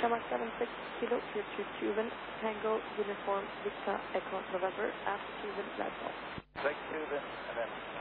Lima 76 Kilo, clear to Tuven, Tango, Uniform, Victor, Echo, November, after Tuven, platform. Take Tuven, and then